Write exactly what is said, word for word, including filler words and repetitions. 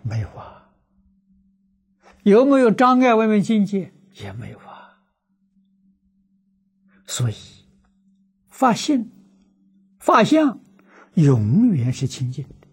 没有啊。有没有障碍外面境界？也没有啊。所以发性、发相永远是清净的。